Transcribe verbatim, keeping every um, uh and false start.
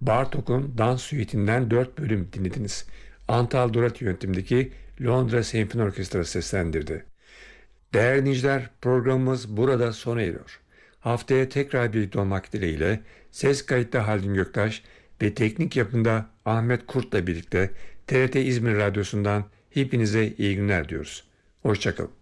Bartók'un Dans Suite'inden dört bölüm dinlediniz. Antal Dorati yönetimdeki Londra Senfoni Orkestrası seslendirdi. Değerli dinleyiciler, programımız burada sona eriyor. Haftaya tekrar birlikte olmak dileğiyle ses kayıtta Haldun Göktaş ve teknik yapımda Ahmet Kurt'la birlikte T R T İzmir Radyosu'ndan hepinize iyi günler diyoruz. Hoşçakalın.